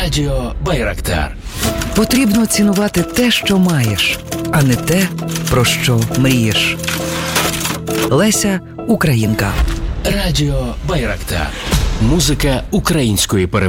Радіо Байрактар. Потрібно цінувати те, що маєш, а не те, про що мрієш. Леся Українка. Радіо Байрактар. Музика української перемоги.